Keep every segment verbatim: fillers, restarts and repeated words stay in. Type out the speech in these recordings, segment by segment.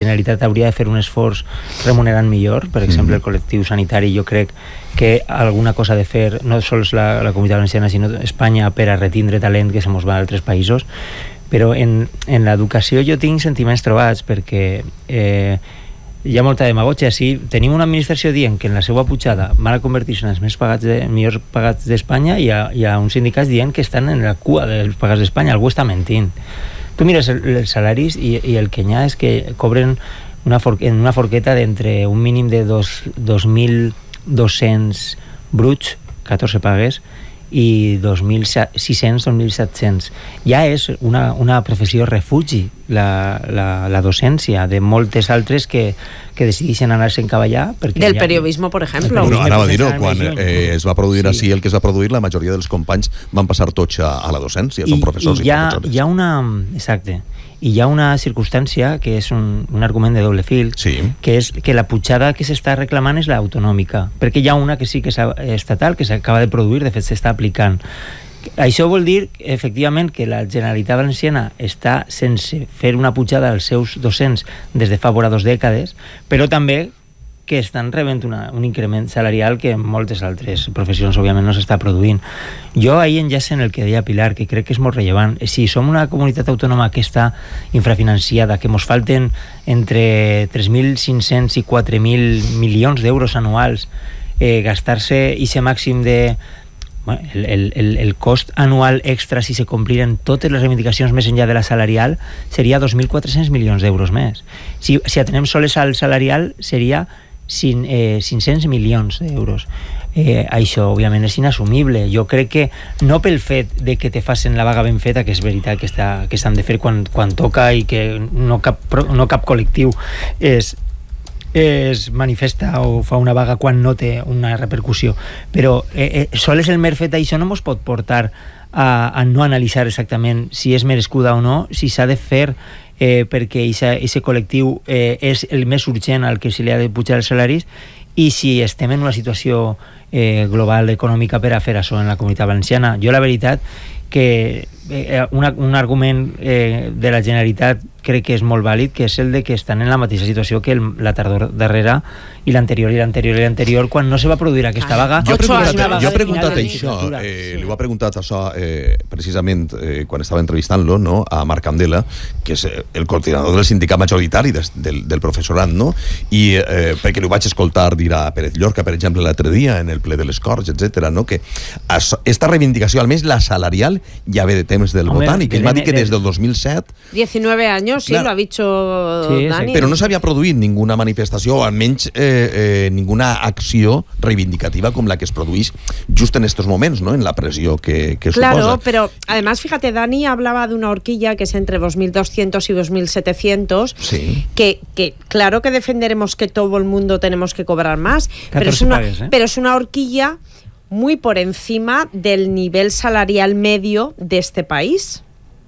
Generalitat hauria de fer un esforç remunerant millor. Per exemple, el col·lectiu sanitari, jo crec que alguna cosa ha de fer, no sols la, la Comunitat Valenciana, sinó Espanya, per a retindre talent que se mos va a altres països. Però en, en l'educació jo tinc sentiments trobats, perquè eh, hi ha molta demagogia. Si tenim una administració dient que en la seva pujada van a convertir-se en els més pagats de, millors pagats d'Espanya, i hi ha, hi ha uns sindicats dient que estan en la cua dels pagats d'Espanya. Algú està mentint. Tu mires el, els salaris i, i el que hi ha és que cobren una for, en una forqueta d'entre un mínim de dos mil dos-cents bruts, catorze pagues, i dos mil sis-cents, dos mil set-cents. Ja és una, una professió refugi, la, la, la docència, de moltes altres que, que decideixen anar-se en cavallar. Del ha... periodisme, per exemple. Bueno, anava a dir-ho, quan eh, es va produir sí. així el que es va produir, la majoria dels companys van passar tots a, a la docència, són I, professors i, i ha, professores. Hi ha una... Exacte. I hi ha una circumstància que és un, un argument de doble fil, sí. que és que la pujada que s'està reclamant és l'autonòmica, perquè hi ha una que sí que és estatal, que s'acaba de produir, de fet s'està aplicant. Això vol dir, efectivament, que la Generalitat Valenciana està sense fer una pujada als seus docents des de fa vora dos dècades, però també que estan rebent una, un increment salarial que en moltes altres professions, òbviament, no s'està produint. Jo ahir enllaço en el que deia Pilar, que crec que és molt rellevant. Si som una comunitat autònoma que està infrafinanciada, que mos falten entre tres mil cinc-cents i quatre mil milions d'euros anuals, eh, gastar-se ese màxim de... Bueno, el, el, el cost anual extra, si se compliren totes les reivindicacions més enllà de la salarial, seria dos mil quatre-cents milions d'euros més. Si, si atenem sols al salarial, seria Sin, eh, cinc-cents milions d'euros. Eh, això, òbviament, és inassumible. Jo crec que no pel fet de que te facin la vaga ben feta, que és veritat que està, que s'han de fer quan, quan toca i que no cap, no cap col·lectiu és, es manifesta o fa una vaga quan no té una repercussió. Però eh, eh, sols el mer fet d'això no mos pot portar a, a no analitzar exactament si és merescuda o no, si s'ha de fer Eh, perquè aquest col·lectiu eh, és el més urgent al que se li ha de pujar els salaris, i si estem en una situació eh, global econòmica per a fer això en la Comunitat Valenciana. Jo la veritat que eh, una, un argument eh, de la Generalitat crec que és molt vàlid, que és el de que estan en la mateixa situació que el, la tardor darrera i l'anterior i l'anterior i l'anterior, quan no se va produir aquesta vaga. Jo he preguntat, jo he preguntat això, eh, li ho ha preguntat això eh, precisament eh, quan estava entrevistant-lo, no, a Marc Candela, que és el coordinador del sindicat majoritari des, del, del professorat, no? I eh, perquè li ho vaig escoltar dir a Pérez Llorca, per exemple, l'altre dia en el ple de les Corts, etcètera, no? Que aquesta reivindicació, almenys la salarial, ja ve de temps del Hombre, Botànic. Ell va dir que des del dos mil set... diecinueve años, sí, claro. Lo ha dicho sí, Dani. Però no s'havia produït ninguna manifestació, o almenys eh, eh, ninguna acció reivindicativa com la que es produeix just en estos moments, ¿no? En la pressió que, que claro, suposa. Claro, pero además, fíjate, Dani hablaba de una horquilla que es entre dos mil doscientos y dos mil setecientos, sí. que, que claro que defenderemos que todo el mundo tenemos que cobrar más, pero es, una, pagues, ¿eh? pero es una horquilla muy por encima del nivel salarial medio de este país.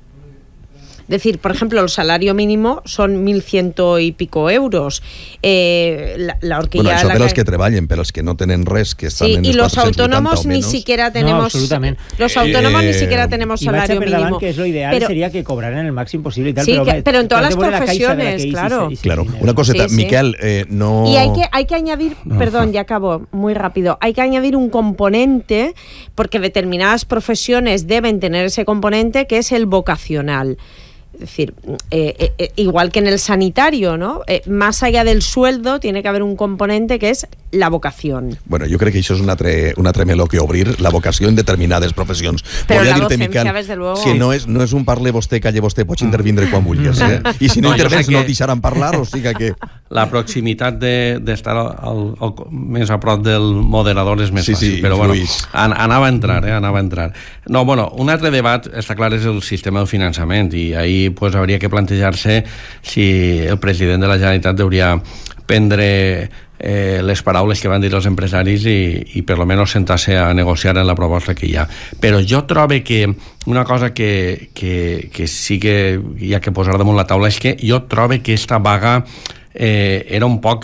Es decir, por ejemplo, el salario mínimo son mil ciento y pico euros. Eh, la, la horquilla... Bueno, això la per als que... que treballen, per als que no tenen res, que estan sí, en els quatre-cents vuitanta o menos. Ni siquiera tenemos... No, absolutament. Los autónomos eh, ni siquiera tenemos salario mínimo. mínimo. Que es lo ideal pero, sería que cobraran el máximo posible y tal. Sí, pero, que, pero en todas las profesiones, la claro. Y se, y se claro. Una coseta, sí, sí. Miquel, eh, no... Y hay que, hay que añadir, no, perdón, no. ya acabo, muy rápido, hay que añadir un componente, porque determinadas profesiones deben tener ese componente, que es el vocacional. Es decir, eh, eh, igual que en el sanitario, ¿no? Eh, más allá del sueldo tiene que haber un componente que es la vocación. Bueno, jo crec que això és un altre, un altre meló que obrir, la vocació en determinades professions. Però la docencia, Miquel, desde luego... que no és, no és un parle vostè, calle vostè, pots intervindre quan vulguis, eh? I si no, no intervens no et deixaran parlar, o sigui que... La proximitat d'estar de, al, al, més a prop del moderador és més sí, fàcil, sí, però influís. bueno, an, anava a entrar, eh? Anava a entrar. No, bueno, un altre debat, està clar, és el sistema de finançament, i ahí pues, hauria que plantejar-se si el president de la Generalitat hauria prendre eh, les paraules que van dir els empresaris i, i per almenys sentar-se a negociar en la proposta que hi ha. Però jo trobo que una cosa que, que, que sí que hi ha que posar damunt la taula és que jo trobo que aquesta vaga eh, era un poc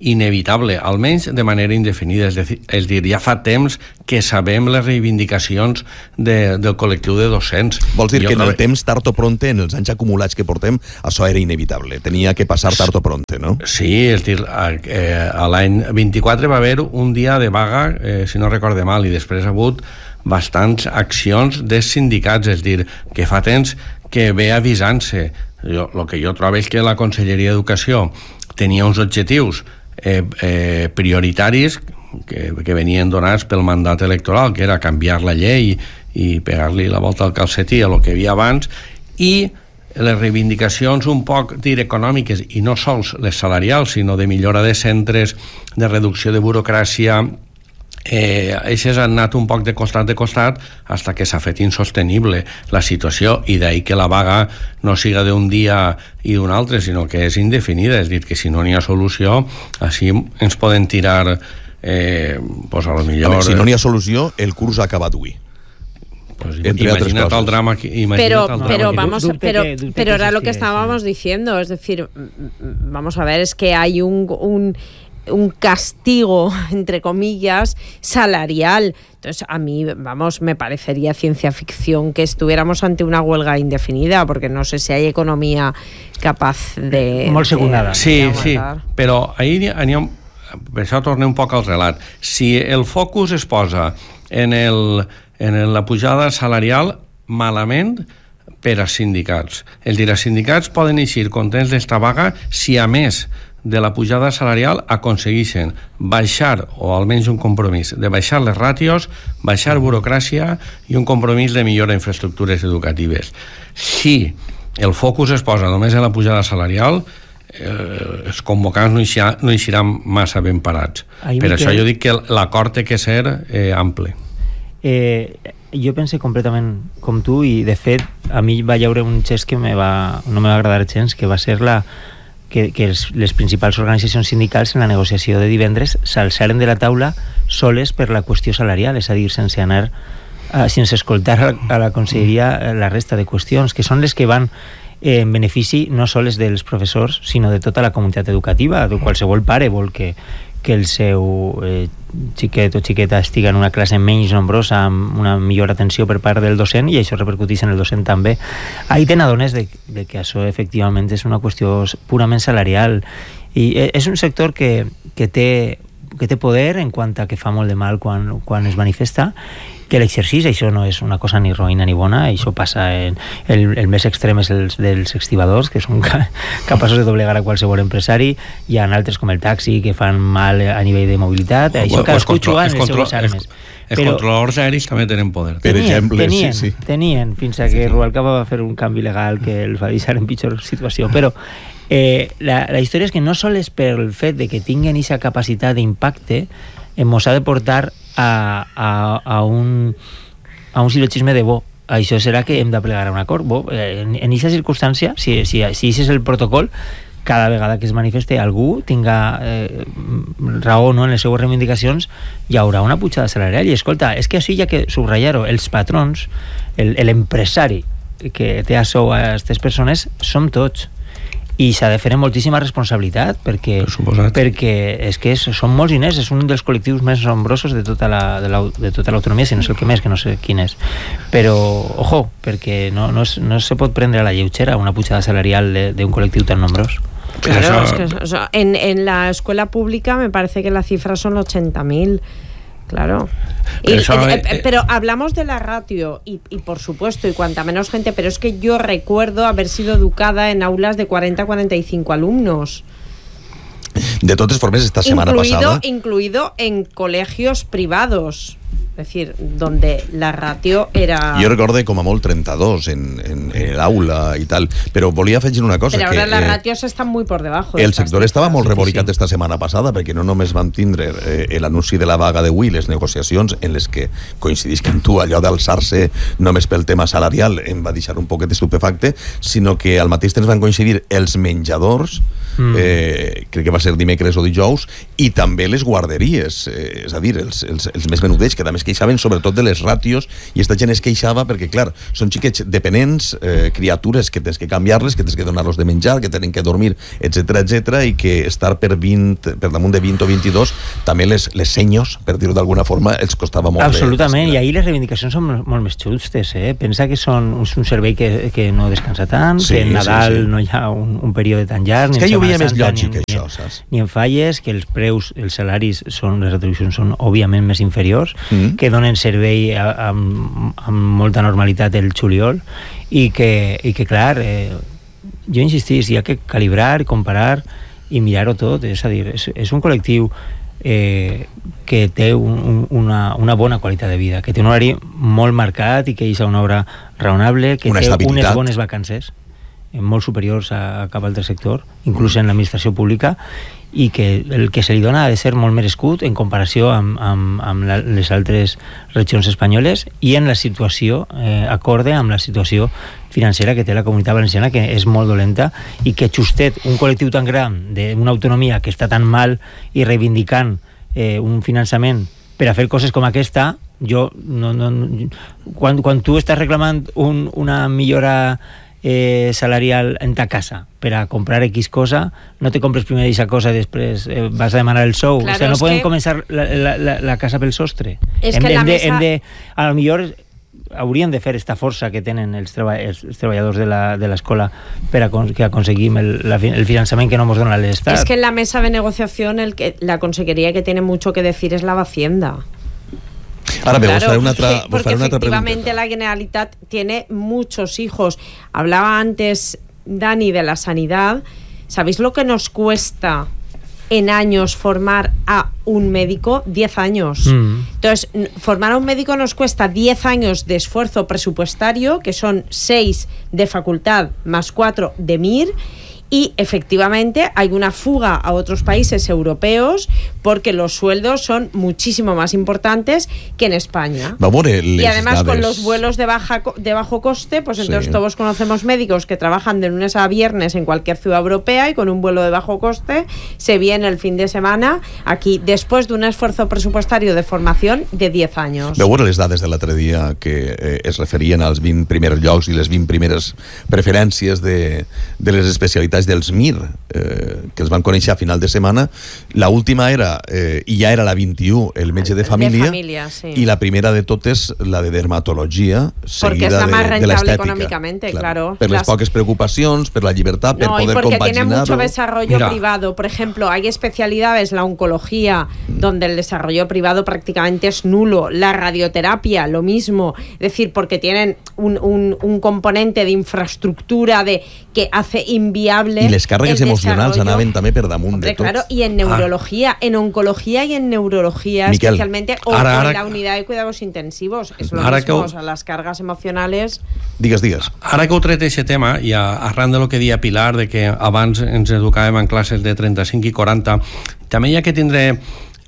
inevitable, almenys de manera indefinida. És, dir, és dir, ja fa temps que sabem les reivindicacions de, del col·lectiu de docents. Vols dir jo que en crec... el temps tard o pronte, en els anys acumulats que portem, això era inevitable, tenia que passar tard o pronte, no? Sí, és dir, a, eh, a l'any vint-i-quatre va haver un dia de vaga, eh, si no recorde mal, i després ha hagut bastants accions dels sindicats, és dir, que fa temps que ve avisant-se. Jo, el que jo trobo és que la Conselleria d'Educació tenia uns objectius eh, eh, prioritaris que, que venien donats pel mandat electoral, que era canviar la llei i pegar-li la volta al calcetí a lo que hi havia abans, i les reivindicacions un poc dir econòmiques, i no sols les salarials, sinó de millora de centres, de reducció de burocràcia, eh, eixes han anat un poc de costat de costat hasta que s'ha fet insostenible la situació, i d'ahir que la vaga no siga d'un dia i d'un altre, sinó que és indefinida. És dir, que si no n'hi ha solució, així ens poden tirar eh, pues a lo millor... A veure, si no n'hi ha solució, el curs ha acabat avui. Pues imagina't el drama que, pero el drama pero que vamos dulce pero que, pero era lo que sí. estábamos diciendo, es decir, vamos a ver, es que hay un un un castigo, entre comillas, salarial. Entonces, a mí, vamos, me parecería ciencia ficción que estuviéramos ante una huelga indefinida, porque no sé si hay economía capaz de... Molt secundada. Sí, sí, però ahir anem... Per això tornem un poc al relat. Si el focus es posa en, el, en la pujada salarial, malament per als sindicats. És dir, els sindicats poden eixir contents d'esta vaga si, a més de la pujada salarial, aconsegueixen baixar, o almenys un compromís, de baixar les ràtios, baixar burocràcia i un compromís de millora d'infraestructures educatives. Si el focus es posa només en la pujada salarial, eh, els convocants no, eixirà, no eixiran massa ben parats. Ahí per això que... jo dic que l'acord té que ser eh, ample. Eh, jo pense completament com tu, i de fet a mi va llaure un gest que me va, no me va agradar gens, que va ser la que, que els, les principals organitzacions sindicals en la negociació de divendres s'alçaren de la taula soles per la qüestió salarial, és a dir, sense anar uh, sense escoltar a, a la conselleria la resta de qüestions, que són les que van eh, en benefici no sols dels professors, sinó de tota la comunitat educativa. Qualsevol pare vol que que el seu eh, xiquet o xiqueta estigui en una classe menys nombrosa, amb una millor atenció per part del docent, i això repercuteix en el docent també. Ahí te n'adones de, de que això efectivament és una qüestió purament salarial, i és un sector que, que, té, que té poder en quant a que fa molt de mal quan, quan es manifesta, que l'exercix, això no és una cosa ni roïna ni bona, això passa en el, el més extrem és els dels estibadors, que són ca, capaços de doblegar a qualsevol empresari. Hi ha altres com el taxi que fan mal a nivell de mobilitat, això cadascú juga en les seues armes. Els controladors aeris també tenen poder. Per exemple, tenien, sí, sí. tenien, fins a que Rubalcaba va fer un canvi legal que els va deixar en pitjor situació, però eh, la, la història és que no sols pel fet de que tinguin aquesta capacitat d'impacte ens ha de portar a, a, a un a un silogisme de bo, això serà que hem de plegar a un acord. Bo, en aquesta circumstància, si, si, si és el protocol, cada vegada que es manifeste algú tinga eh, raó, no, en les seues reivindicacions, hi haurà una pujada salarial. I escolta, és que això hi ha que subratllar-ho, els patrons, l'empresari que té a sou a aquestes persones som tots, i s'ha de fer amb moltíssima responsabilitat, perquè, per perquè és que és, són molts diners, és un dels col·lectius més nombrosos de tota la, de la, de tota l'autonomia, si no és el que més, que no sé quin és, però ojo, perquè no, no, es, no se pot prendre a la lleugera una pujada salarial d'un col·lectiu tan nombrós. Claro, es que, o sea, en, en la escuela pública me parece que la cifra son ochenta mil. Claro. Y, pero, eso, eh, eh, pero hablamos de la ratio y, y por supuesto, y cuanta menos gente, pero es que yo recuerdo haber sido educada en aulas de cuarenta a cuarenta y cinco alumnos. De totes formes, esta semana incluido, pasada... Incluido en colegios privados. Es decir, donde la ratio era... Jo recorde com a molt trenta-dos en, en, en l'aula i tal, però volia afegir una cosa. Però que, ara les eh, ratios estan molt per debajo. El sector estava molt rebolicat esta setmana passada, perquè no només vam tindre eh, l'anunci de la vaga d'avui, les negociacions en les que coincidís que en tu allò d'alçar-se només pel tema salarial em va deixar un poquet estupefacte, sinó que al mateix temps van coincidir els menjadors mm. eh, crec que va ser dimecres o dijous, i també les guarderies, eh, és a dir, els, els, els més menudets, que també es queixaven sobretot de les ràtios, i esta gent es queixava perquè, clar, són xiquets dependents, eh, criatures que tens que canviar-les, que tens que donar-los de menjar, que tenen que dormir, etcètera, etcètera, i que estar per vint, per damunt de vint o vint-i-dos, també les, les senyors, per dir-ho d'alguna forma, els costava molt. Absolutament, i ahir les reivindicacions són molt més justes, eh? Pensa que són un servei que, que no descansa tant, sí, que en Nadal sí, sí. no hi ha un, un període tan llarg, és que jo veia més lògic, ni, això, saps? Ni en falles, que els preus, els salaris, són, les retribucions són òbviament més inferiors, mm. que donen servei a, a, amb molta normalitat el juliol, i que, i que clar, eh, jo insistís, hi ha que calibrar, comparar i mirar-ho tot, és a dir, és, és un col·lectiu eh, que té un, una, una bona qualitat de vida, que té un horari molt marcat i que és una hora raonable, que una té estabilitat. Unes bones vacances molt superiors a cap altre sector, inclús en l'administració pública, i que el que se li dona ha de ser molt merescut en comparació amb, amb, amb la, les altres regions espanyoles i en la situació eh, acorde amb la situació financera que té la Comunitat Valenciana, que és molt dolenta, i que justet un col·lectiu tan gran d'una autonomia que està tan mal i reivindicant eh, un finançament per a fer coses com aquesta, jo no, no, quan, quan tu estàs reclamant un, una millora Eh, salarial en ta casa per a comprar X cosa, no te compres primer aquesta cosa i després eh, vas a demanar el sou. Claro, o sea, no podem que... començar la, la, la, la casa pel sostre. És hem, que hem, la de, mesa... hem de, a lo millor hauríem de fer esta força que tenen els, treba, els, els treballadors de l'escola per a que aconseguim el, la, el finançament que no ens dona l'Estat. Es que en la mesa de negociación el que, la consejería que tiene mucho que decir es la Hacienda. Ahora me claro, una otra, porque, porque una efectivamente la Generalitat tiene muchos hijos. Hablaba antes Dani de la sanidad. ¿Sabéis lo que nos cuesta en años formar a un médico? diez años. Mm. Entonces, formar a un médico nos cuesta diez años de esfuerzo presupuestario, que son seis de facultad más cuatro de M I R. Y efectivamente hay una fuga a otros países europeos porque los sueldos son muchísimo más importantes que en España. Y además con los vuelos de, baja, de bajo coste, pues entonces sí. Todos conocemos médicos que trabajan de lunes a viernes en cualquier ciudad europea y con un vuelo de bajo coste se viene el fin de semana aquí después de un esfuerzo presupuestario de formación de diez años. Veu les dades de l'altre dia que eh, es referien als vint primers llocs i les vint primeres preferències de, de les especialitats dels M I R, eh, que els van conèixer a final de setmana. La última era, eh, i ja era la vint-i-u, el metge de família, de familia, sí. I la primera de totes, la de dermatologia, porque seguida es la más de, rentable de l'estètica. Económicamente, claro. claro. Per las... les poques preocupacions, per la llibertat, per no, poder compaginar-ho. No, y porque tiene mucho desarrollo Mira. privado. Por ejemplo, hay especialidades, la oncología, mm. donde el desarrollo privado prácticamente es nulo. La radioterapia, lo mismo. Es decir, porque tienen un, un, un componente de infraestructura de que hace inviable. I les càrregues emocionals anaven també per damunt Hombre, de tot. Claro, y en neurología, ah. en oncología y en neurología, Miquel, especialmente, o ara, ara, en la unidad de cuidados intensivos. Es lo mismo, ho... o sea, las cargas emocionales... Digues, digues. Ara que heu tret aquest tema, i arran de lo que dia Pilar, de que abans ens educàvem en classes de trenta-cinc i quaranta, també hi ha que tindre...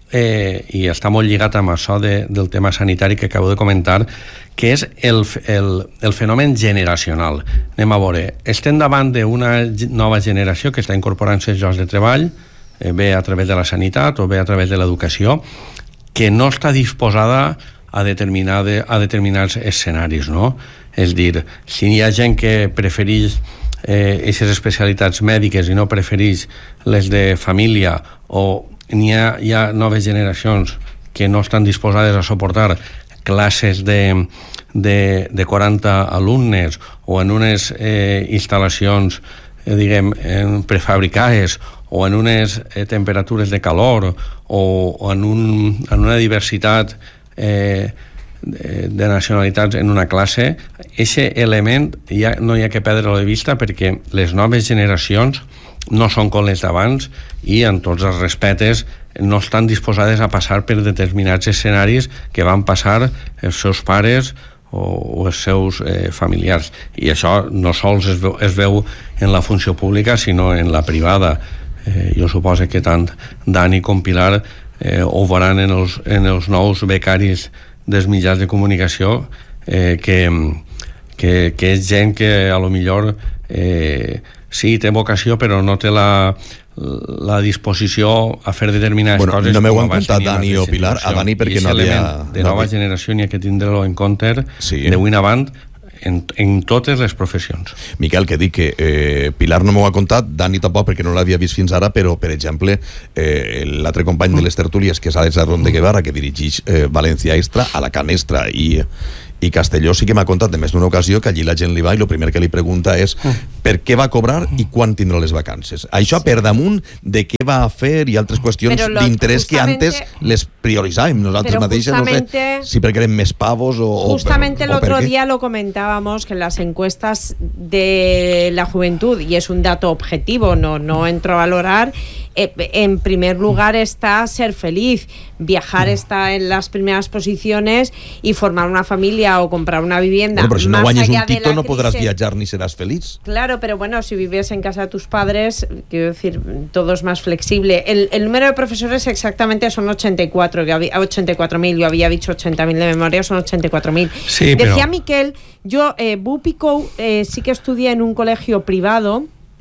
Eh, i està molt lligat amb això de, del tema sanitari que acabo de comentar, que és el, el, el fenomen generacional. Anem a veure, estem davant d'una nova generació que està incorporant-se als llocs de treball, eh, bé a través de la sanitat o bé a través de l'educació, que no està disposada a, determinar de, a determinats escenaris, no? És dir, si hi ha gent que prefereix aquestes eh, especialitats mèdiques i no prefereix les de família, o n'hi ha, hi ha noves generacions que no estan disposades a suportar classes de, de, de quaranta alumnes o en unes eh, instal·lacions eh, diguem, eh, prefabricades o en unes eh, temperatures de calor o, o en, un, en una diversitat eh, de, de nacionalitats en una classe, aquest element ja no hi ha que perdre-lo de vista perquè les noves generacions no són com les d'abans i en tots els respectes no estan disposades a passar per determinats escenaris que van passar els seus pares o, o els seus eh, familiars, i això no sols es veu, es veu en la funció pública sinó en la privada. eh, jo suposo que tant Dani com Pilar eh, ho veuran en els, en els nous becaris dels mitjans de comunicació, eh, que, que, que és gent que a lo millor eh, sí, té vocació, però no té la, la disposició a fer determinades bueno, coses. No m'ho han contat Dani o Pilar, a Dani perquè no havia... de nova no, generació n'hi ha que tindre-lo en compte sí. d'avui en avant en, en totes les professions. Miquel, que dic que eh, Pilar no m'ho ha contat, Dani tampoc perquè no l'havia vist fins ara, però per exemple eh, l'altre company de les tertúlies, que és Àlex Arronde Guevara, que dirigeix eh, València Extra, a la Canestra i i Castelló sí que m'ha contat de més d'una ocasió que allí la gent li va i el primer que li pregunta és per què va cobrar i quan tindrà les vacances. Això per damunt de què va a fer i altres qüestions d'interès que antes les prioritzàvem nosaltres mateixes, no sé si perquè eren més pavos o... Justamente el otro día lo comentábamos que en las encuestas de la juventud, y es un dato objetivo, no, no entro a valorar, eh, en primer lugar está ser feliz, viajar está en las primeras posiciones y formar una familia o comprar una vivienda. Bueno, pero si no guanyes un tito no podrás viajar ni serás feliz. Claro, pero bueno, si vives en casa de tus padres, quiero decir, todo es más flexible. El, el número de profesores exactamente son ochenta y cuatro, que había, ochenta y cuatro mil, yo había dicho ochenta mil de memoria, son ochenta y cuatro mil. Sí, Decía pero... Miquel, yo, eh, Bupico, eh, sí que estudié en un colegio privado.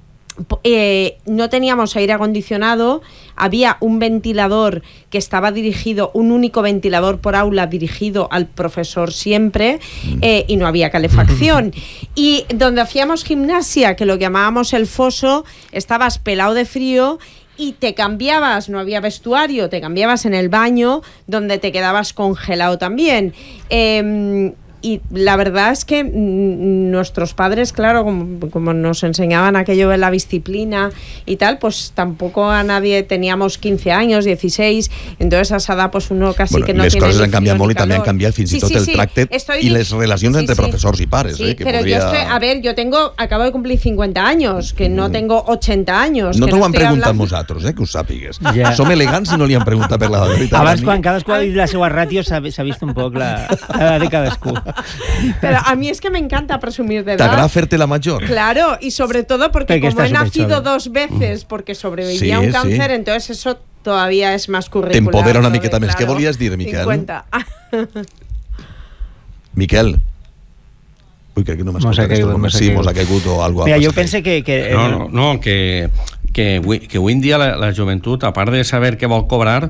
Eh, no teníamos aire acondicionado, había un ventilador que estaba dirigido, un único ventilador por aula dirigido al profesor siempre, eh, y no había calefacción. Y donde hacíamos gimnasia, que lo llamábamos el foso, estabas pelado de frío y te cambiabas, no había vestuario, te cambiabas en el baño, donde te quedabas congelado también. Eh, Y la verdad es que nuestros padres, claro, como, como nos enseñaban aquello de la disciplina y tal, pues tampoco a nadie teníamos quince años, dieciséis, entonces a esa edad pues uno casi bueno, que no les tiene coses han canviat molt i també han canviat fins sí, i tot sí, el sí. tracte Estoy i les relacions sí, entre sí. professors i pares. Sí, eh, que pero podria... yo estoy, a ver, yo tengo, acabo de cumplir cincuenta años, que no tengo ochenta años. No que t'ho no han preguntat hablando... nosaltres, eh, que ho sàpigues. Ja. Som elegants i no li han preguntat per la veritat. Abans, quan cadascú ha dit la seva ràtio, s'ha vist un poc la, la de cadascú. Pero a mí es que me encanta presumir de edad. T'agrada fer-te la major? Claro, y sobre todo porque, porque como he nacido dos veces, porque sobreviví sí, a un cáncer, sí. Entonces eso todavía es más curricular. T'empodera una miqueta més. Claro. Què volies dir, Miquel? cincuenta. Miquel. Ui, crec que no m'has escoltat. Sí, mos ha caigut o alguna cosa. Mira, jo pense que... que... No, no, no, que, que, que avui en dia la, la joventut, a part de saber què vol cobrar...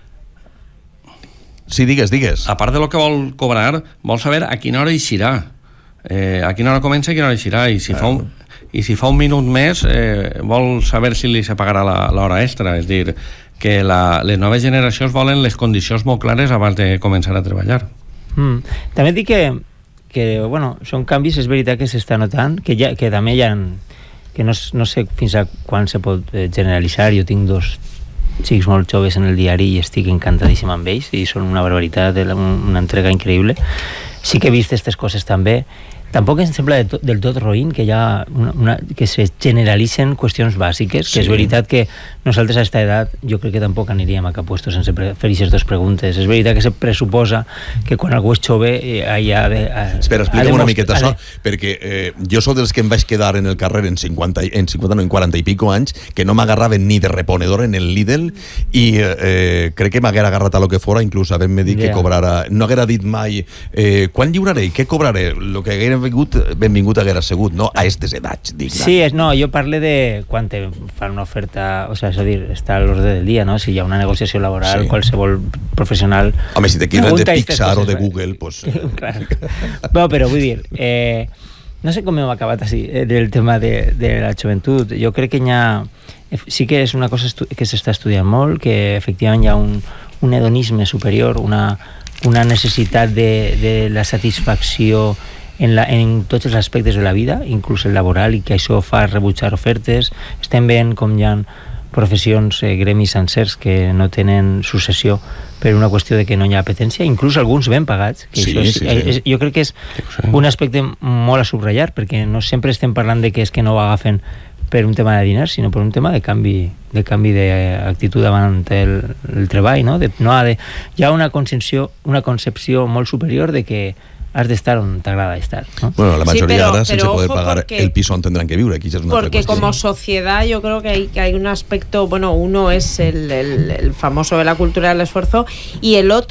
Sí, digues, digues. A part de lo que vol cobrar, vol saber a quina hora eixirà. Eh, a quina hora comença i a quina hora eixirà. I si, ah. fa, un, i si fa un minut més, eh, vol saber si li se pagarà l'hora extra. És dir, que la, les noves generacions volen les condicions molt clares abans de començar a treballar. Mm. També dic que, que bueno, són canvis, és veritat que s'està notant, que, ja, que també hi ha... que no, no sé fins a quan se pot generalitzar. Jo tinc dos xics molt joves en el diari i estic encantadíssim amb ells i són una barbaritat, una entrega increïble. Sí que he vist aquestes coses també. Tampoc em sembla de tot, del tot roïn que hi ha una, una, que se generalitzen qüestions bàsiques, que sí. És veritat que nosaltres a aquesta edat jo crec que tampoc aniríem a cap puesto sense fer aquestes dues preguntes. És veritat que se pressuposa que quan algú és jove eh, hi ha de... Eh, Espera, explica'm una miqueta això, perquè eh, jo sóc dels que em vaig quedar en el carrer en cinquanta, en cinquanta no, en quaranta i pico anys, que no m'agarraven ni de reponedor en el Lidl i eh, crec que m'haguera agarrat a lo que fora, inclús havent-me dit yeah. que cobrara... No haguera dit mai eh, quan lliuraré i què cobraré, lo que haguera benvingut, benvingut haguera segut, no a aquestes edats, dic. Sí, és, no, jo parle de quan te fan una oferta, o sea, és a dir, està a l'ordre del dia, no? Si hi ha una negociació laboral, sí. Qualsevol professional... Home, si te quieren de Pixar o de Google, pues... Claro. No, però vull dir, eh, no sé com hem acabat així, eh, del tema de, de la joventut. Jo crec que hi ha... Sí que és una cosa que s'està estudiant molt, que efectivament hi ha un, un hedonisme superior, una, una necessitat de, de la satisfacció en, la, en tots els aspectes de la vida, inclús el laboral, i que això fa rebutjar ofertes. Estem veient com hi ha professions, eh, gremis sencers que no tenen successió per una qüestió de que no hi ha apetència, inclús alguns ben pagats, que sí, això és, sí, sí. És, jo crec que és un aspecte molt a subratllar, perquè no sempre estem parlant de que és que no ho agafen per un tema de diners, sinó per un tema de canvi de canvi d'actitud davant el, el treball, no? De, no ha de, hi ha una concepció, una concepció molt superior de que has d'estar on t'agrada estar, ¿no? Bueno, la mayoría sí, pero, ahora sin pero poder ojo pagar porque, el piso tendrán que vivir. Aquí es una porque como sociedad yo creo que hay, que hay un aspecto, bueno, uno es el, el, el famoso de la cultura del esfuerzo y el otro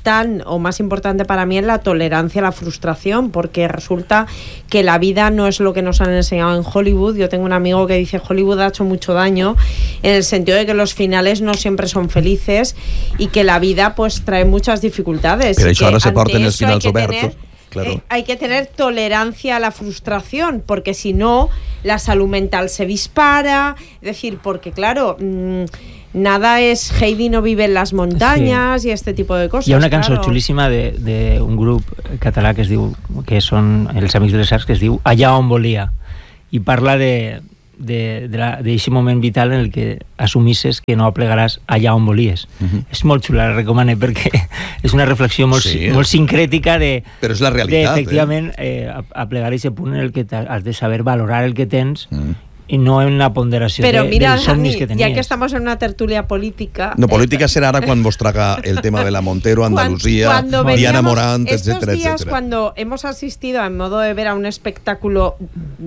tan o más importante para mí es la tolerancia a la frustración, porque resulta que la vida no es lo que nos han enseñado en Hollywood. Yo tengo un amigo que dice Hollywood ha hecho mucho daño en el sentido de que los finales no siempre son felices y que la vida pues trae muchas dificultades. Pero eso ahora se porten els finals oberts. Claro. Eh, hay que tener tolerancia a la frustración, porque si no, la salud mental se dispara. Es decir, porque claro, mmm, nada es Heidi no vive en las montañas, sí, y este tipo de cosas. Hi ha una cançó claro. xulíssima d'un grup català que es diu, que són els Amics de les Arts, que es diu Allà on volia, i parla de d'aquest moment vital en el que assumisses que no aplegaràs allà on volies. Uh-huh. És molt xula, la recomano, perquè és una reflexió molt, sí, molt sincrètica de, però és la realitat, de efectivament, eh? Eh, aplegar aquest punt en el que has de saber valorar el que tens, uh-huh, y no en la ponderación Pero de, mira, dels somnis que tenías. Ya que estamos en una tertulia política... No, política será ahora cuando vos traga el tema de la Montero, Andalucía, cuando, cuando Diana Morant, etcétera, días, etcétera. Cuando hemos asistido, en modo de ver, a un espectáculo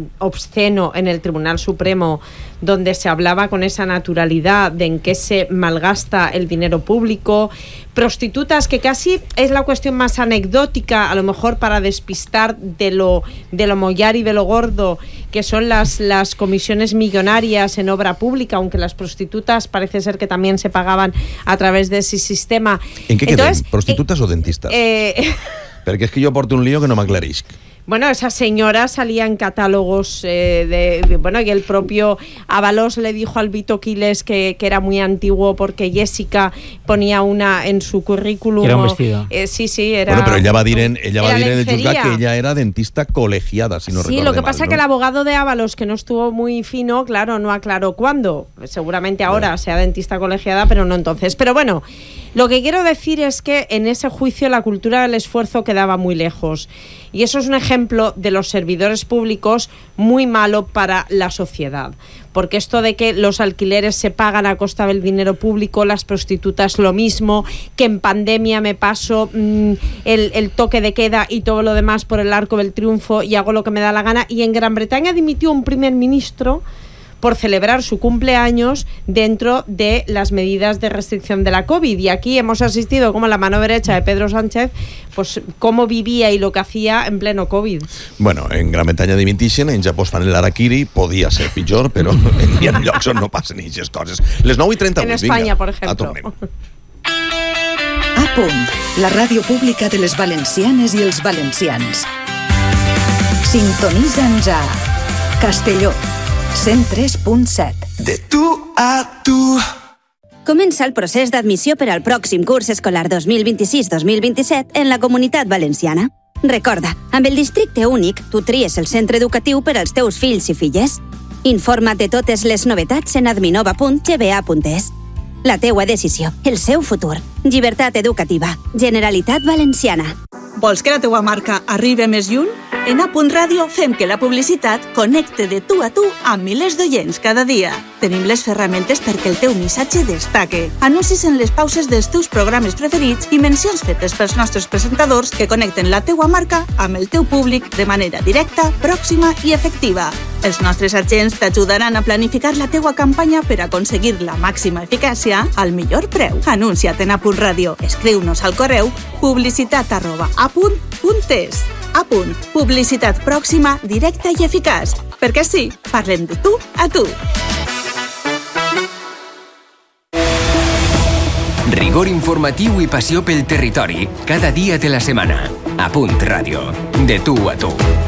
obsceno en el Tribunal Supremo, donde se hablaba con esa naturalidad de en qué se malgasta el dinero público, prostitutas, que casi es la cuestión más anecdótica, a lo mejor para despistar de lo, de lo mollar y de lo gordo, que son las, las comisiones millonarias en obra pública, aunque las prostitutas parece ser que también se pagaban a través de ese sistema. ¿En qué queden? ¿Prostitutas eh, o dentistas? Eh, Porque es que yo porto un lío que no m'aclarisc. Bueno, esa señora salía en catálogos eh, de, de... Bueno, y el propio Ábalos le dijo al Vito Quiles que, que era muy antiguo porque Jessica ponía una en su currículum. Era un vestido. Eh, sí, sí, era... Bueno, pero ella va a dir en, ella va a dir en el juzgat que ella era dentista colegiada, si no sí, recuerdo mal. Sí, lo que pasa es ¿no? que el abogado de Ábalos, que no estuvo muy fino, claro, no aclaró cuándo. Seguramente ahora sí. sea dentista colegiada, pero no entonces. Pero bueno, lo que quiero decir es que en ese juicio la cultura del esfuerzo quedaba muy lejos. Y eso es un ejemplo de los servidores públicos muy malo para la sociedad. Porque esto de que los alquileres se pagan a costa del dinero público, las prostitutas lo mismo, que en pandemia me paso mmm, el, el toque de queda y todo lo demás por el Arco del Triunfo y hago lo que me da la gana. Y en Gran Bretaña dimitió un primer ministro por celebrar su cumpleaños dentro de las medidas de restricción de la COVID. Y aquí hemos asistido como la mano derecha de Pedro Sánchez, pues cómo vivía y lo que hacía en pleno COVID. Bueno, en Gran Bretaña dimitixen, en Japó fan el harakiri, podia ser pitjor, però hi ha llocs on no passen aquestes coses. Les nou i trenta-vuit, en Espanya, vinga, por ejemplo. A punt, la ràdio pública de les valencianes i els valencians. Sintonitza'ns a Castelló, cent tres punt set. De tu a tu. Comença el procés d'admissió per al pròxim curs escolar dos mil vint-i-sis dos mil vint-i-set en la Comunitat Valenciana. Recorda, amb el districte únic, tu tries el centre educatiu per als teus fills i filles. Informa't de totes les novetats en adminova punt g b a punt e s. La teua decisió, el seu futur. Llibertat educativa. Generalitat Valenciana. Vols que la teua marca arribi més lluny? En A Punt Ràdio fem que la publicitat connecte de tu a tu amb milers d'oients cada dia. Tenim les ferramentes perquè el teu missatge destaque. Anuncis en les pauses dels teus programes preferits i mencions fetes pels nostres presentadors que connecten la teua marca amb el teu públic de manera directa, pròxima i efectiva. Els nostres agents t'ajudaran a planificar la teua campanya per aconseguir la màxima eficàcia al millor preu. Anuncia't en A Punt Ràdio. Escriu-nos al correu publicitat arroba apunt punt es. A Punt. Publicitat pròxima, directa i eficaç. Perquè sí, parlem de tu a tu. Rigor informatiu i passió pel territori cada dia de la setmana. A Punt Ràdio. De tu a tu.